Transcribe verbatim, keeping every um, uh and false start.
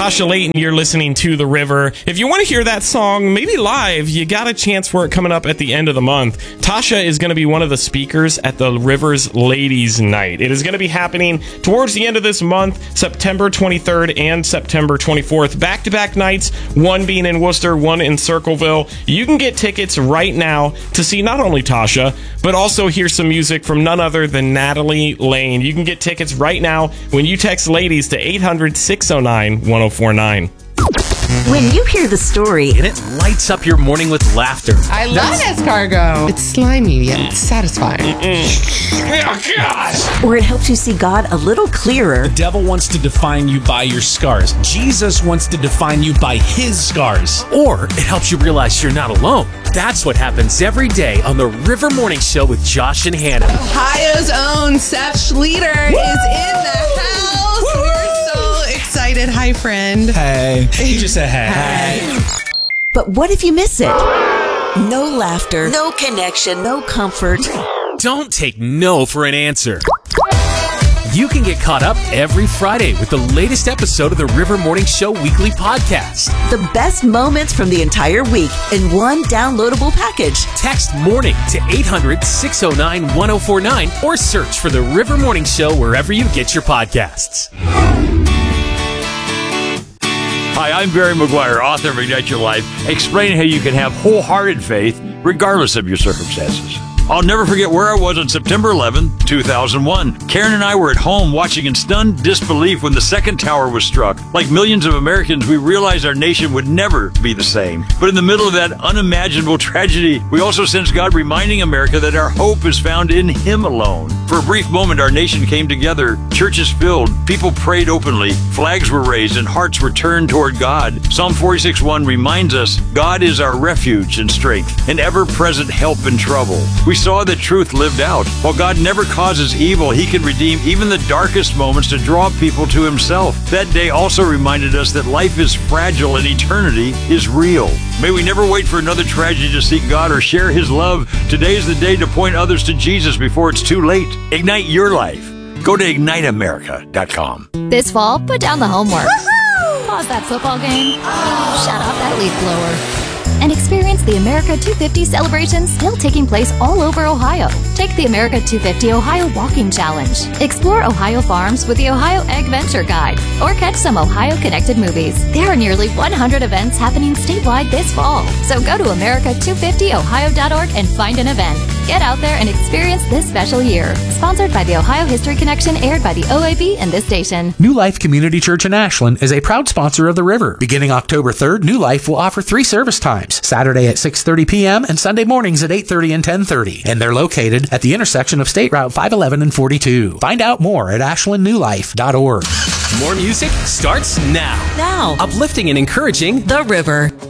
Tasha Layton, you're listening to The River. If you want to hear that song, maybe live, you got a chance for it coming up at the end of the month. Tasha is going to be one of the speakers at the River's Ladies Night. It is going to be happening towards the end of this month, September twenty-third and September twenty-fourth. Back-to-back nights, one being in Worcester, one in Circleville. You can get tickets right now to see not only Tasha, but also hear some music from none other than Natalie Lane. You can get tickets right now when you text LADIES to eight hundred, six oh nine, one oh four nine. When you hear the story, and it lights up your morning with laughter. I love escargot. It's slimy yet satisfying. Oh, gosh. Or it helps you see God a little clearer. The devil wants to define you by your scars. Jesus wants to define you by his scars. Or it helps you realize you're not alone. That's what happens every day on the River Morning Show with Josh and Hannah. Ohio's own Seth Schleter Woo! Is in the house. Woo! We're so excited. Hi, friend. Hey. He just said hey. Hey. But what if you miss it? No laughter, no connection, no comfort. Don't take no for an answer. You can get caught up every Friday with the latest episode of the River Morning Show weekly podcast. The best moments from the entire week in one downloadable package. Text MORNING to eight hundred, six oh nine, one oh four nine or search for the River Morning Show wherever you get your podcasts. Hi, I'm Barry McGuire, author of Ignite Your Life, explaining how you can have wholehearted faith regardless of your circumstances. I'll never forget where I was on September eleventh, two thousand one. Karen and I were at home watching in stunned disbelief when the second tower was struck. Like millions of Americans, we realized our nation would never be the same. But in the middle of that unimaginable tragedy, we also sensed God reminding America that our hope is found in Him alone. For a brief moment, our nation came together, churches filled, people prayed openly, flags were raised, and hearts were turned toward God. Psalm forty-six one reminds us, God is our refuge and strength, an ever-present help in trouble. We saw the truth lived out. While God never causes evil, He can redeem even the darkest moments to draw people to Himself. That day also reminded us that life is fragile and eternity is real. May we never wait for another tragedy to seek God or share His love. Today is the day to point others to Jesus before it's too late. Ignite your life. Go to ignite america dot com. This fall, put down the homework. Woo-hoo! Pause that football game. Shut off that leaf blower. And experience the America two fifty celebration still taking place all over Ohio. Take the America two fifty Ohio Walking Challenge. Explore Ohio farms with the Ohio Egg Venture Guide. Or catch some Ohio-connected movies. There are nearly one hundred events happening statewide this fall. So go to america two fifty ohio dot org and find an event. Get out there and experience this special year. Sponsored by the Ohio History Connection, aired by the O A B and this station. New Life Community Church in Ashland is a proud sponsor of The River. Beginning October third, New Life will offer three service times. Saturday at six thirty p.m. and Sunday mornings at eight thirty and ten thirty. And they're located at the intersection of State Route five eleven and forty-two. Find out more at ashland new life dot org. More music starts now. Now. Uplifting and encouraging The River.